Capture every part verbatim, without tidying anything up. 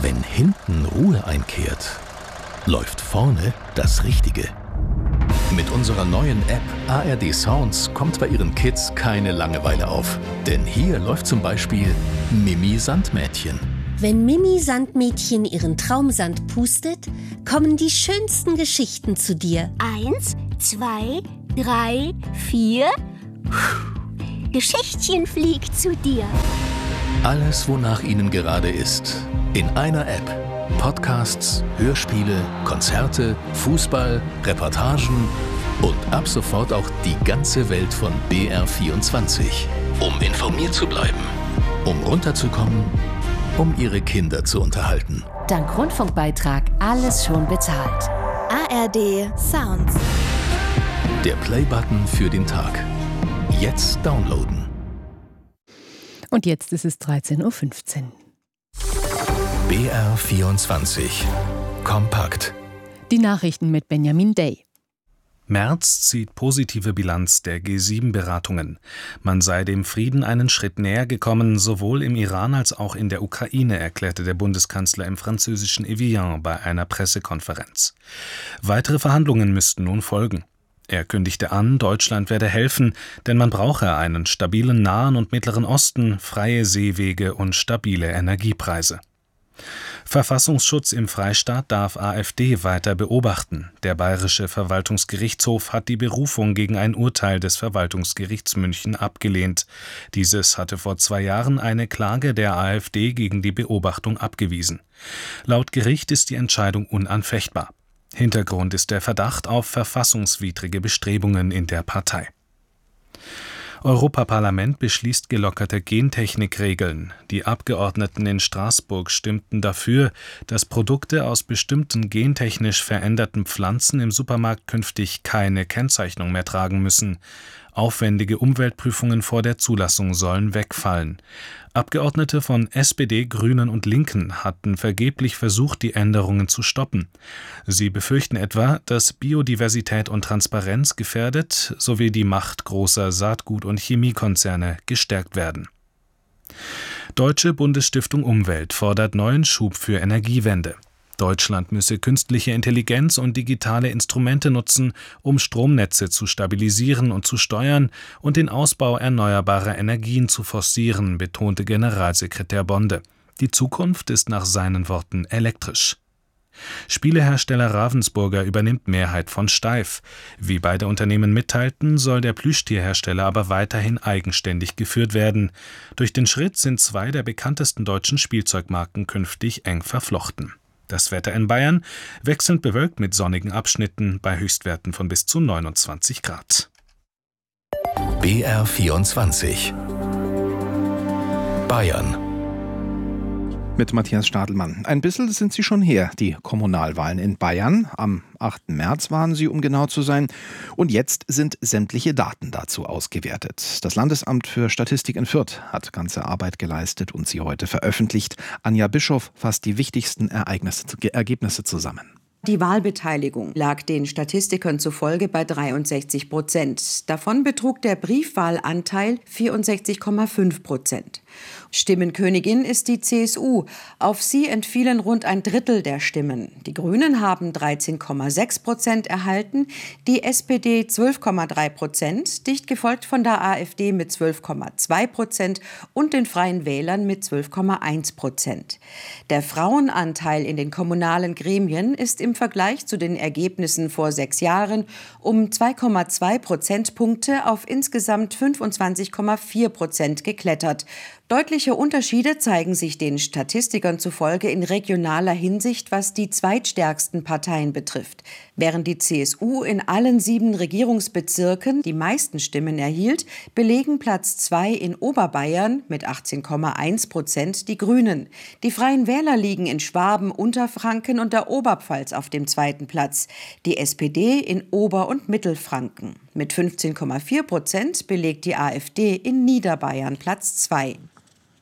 Wenn hinten Ruhe einkehrt, läuft vorne das Richtige. Mit unserer neuen App A R D Sounds kommt bei Ihren Kids keine Langeweile auf. Denn hier läuft zum Beispiel Mimi Sandmädchen. Wenn Mimi Sandmädchen ihren Traumsand pustet, kommen die schönsten Geschichten zu dir. Eins, zwei, drei, vier. Geschichtchen fliegt zu dir. Alles, wonach Ihnen gerade ist. In einer App. Podcasts, Hörspiele, Konzerte, Fußball, Reportagen und ab sofort auch die ganze Welt von B R vierundzwanzig. Um informiert zu bleiben, um runterzukommen, um Ihre Kinder zu unterhalten. Dank Rundfunkbeitrag alles schon bezahlt. A R D Sounds. Der Play-Button für den Tag. Jetzt downloaden. Und jetzt ist es dreizehn Uhr fünfzehn. B R vierundzwanzig. Kompakt. Die Nachrichten mit Benjamin Day. Merz zieht positive Bilanz der G sieben Beratungen. Man sei dem Frieden einen Schritt näher gekommen, sowohl im Iran als auch in der Ukraine, erklärte der Bundeskanzler im französischen Evian bei einer Pressekonferenz. Weitere Verhandlungen müssten nun folgen. Er kündigte an, Deutschland werde helfen, denn man brauche einen stabilen Nahen und Mittleren Osten, freie Seewege und stabile Energiepreise. Verfassungsschutz im Freistaat darf AfD weiter beobachten. Der Bayerische Verwaltungsgerichtshof hat die Berufung gegen ein Urteil des Verwaltungsgerichts München abgelehnt. Dieses hatte vor zwei Jahren eine Klage der AfD gegen die Beobachtung abgewiesen. Laut Gericht ist die Entscheidung unanfechtbar. Hintergrund ist der Verdacht auf verfassungswidrige Bestrebungen in der Partei. Europaparlament beschließt gelockerte Gentechnikregeln. Die Abgeordneten in Straßburg stimmten dafür, dass Produkte aus bestimmten gentechnisch veränderten Pflanzen im Supermarkt künftig keine Kennzeichnung mehr tragen müssen. Aufwendige Umweltprüfungen vor der Zulassung sollen wegfallen. Abgeordnete von S P D, Grünen und Linken hatten vergeblich versucht, die Änderungen zu stoppen. Sie befürchten etwa, dass Biodiversität und Transparenz gefährdet sowie die Macht großer Saatgut- und Chemiekonzerne gestärkt werden. Deutsche Bundesstiftung Umwelt fordert neuen Schub für Energiewende. Deutschland müsse künstliche Intelligenz und digitale Instrumente nutzen, um Stromnetze zu stabilisieren und zu steuern und den Ausbau erneuerbarer Energien zu forcieren, betonte Generalsekretär Bonde. Die Zukunft ist nach seinen Worten elektrisch. Spielehersteller Ravensburger übernimmt Mehrheit von Steiff. Wie beide Unternehmen mitteilten, soll der Plüschtierhersteller aber weiterhin eigenständig geführt werden. Durch den Schritt sind zwei der bekanntesten deutschen Spielzeugmarken künftig eng verflochten. Das Wetter in Bayern wechselnd bewölkt mit sonnigen Abschnitten bei Höchstwerten von bis zu neunundzwanzig Grad. B R vierundzwanzig. Bayern. Mit Matthias Stadelmann. Ein bisschen sind sie schon her, die Kommunalwahlen in Bayern. Am achten März waren sie, um genau zu sein. Und jetzt sind sämtliche Daten dazu ausgewertet. Das Landesamt für Statistik in Fürth hat ganze Arbeit geleistet und sie heute veröffentlicht. Anja Bischof fasst die wichtigsten Ereignisse, Ergebnisse zusammen. Die Wahlbeteiligung lag den Statistikern zufolge bei dreiundsechzig Prozent. Davon betrug der Briefwahlanteil vierundsechzig Komma fünf Prozent. Stimmenkönigin ist die C S U. Auf sie entfielen rund ein Drittel der Stimmen. Die Grünen haben dreizehn Komma sechs Prozent erhalten, die S P D zwölf Komma drei Prozent, dicht gefolgt von der AfD mit zwölf Komma zwei Prozent und den Freien Wählern mit zwölf Komma eins Prozent. Der Frauenanteil in den kommunalen Gremien ist im Vergleich zu den Ergebnissen vor sechs Jahren um zwei Komma zwei Prozentpunkte auf insgesamt fünfundzwanzig Komma vier Prozent geklettert. Deutliche Unterschiede zeigen sich den Statistikern zufolge in regionaler Hinsicht, was die zweitstärksten Parteien betrifft. Während die C S U in allen sieben Regierungsbezirken die meisten Stimmen erhielt, belegen Platz zwei in Oberbayern mit achtzehn Komma eins Prozent die Grünen. Die Freien Wähler liegen in Schwaben, Unterfranken und der Oberpfalz auf dem zweiten Platz. Die S P D in Ober- und Mittelfranken. Mit fünfzehn Komma vier Prozent belegt die AfD in Niederbayern Platz zwei.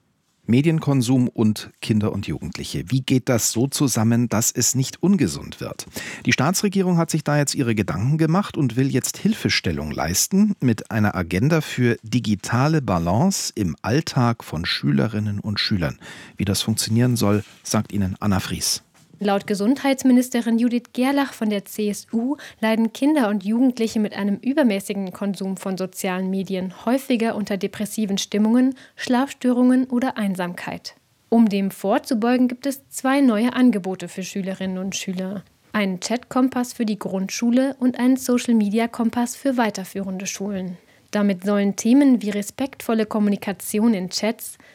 Medienkonsum und Kinder und Jugendliche. Wie geht das so zusammen, dass es nicht ungesund wird? Die Staatsregierung hat sich da jetzt ihre Gedanken gemacht und will jetzt Hilfestellung leisten mit einer Agenda für digitale Balance im Alltag von Schülerinnen und Schülern. Wie das funktionieren soll, sagt Ihnen Anna Fries. Laut Gesundheitsministerin Judith Gerlach von der C S U leiden Kinder und Jugendliche mit einem übermäßigen Konsum von sozialen Medien häufiger unter depressiven Stimmungen, Schlafstörungen oder Einsamkeit. Um dem vorzubeugen, gibt es zwei neue Angebote für Schülerinnen und Schüler. Einen Chat-Kompass für die Grundschule und einen Social-Media-Kompass für weiterführende Schulen. Damit sollen Themen wie respektvolle Kommunikation in Chats,